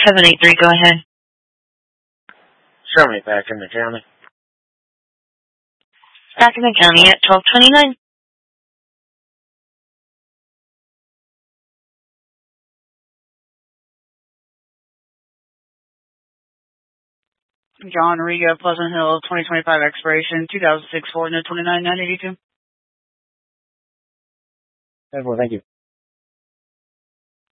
783, go ahead. Show me back in the county. Back in the county at 1229. John Riga, Pleasant Hill, 2025 expiration, 2006 Ford, 29,982. Thank you.